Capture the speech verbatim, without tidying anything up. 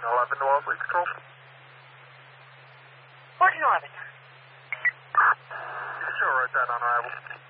eleven to Wellesley Control. fourteen eleven. Sure, write that on arrival.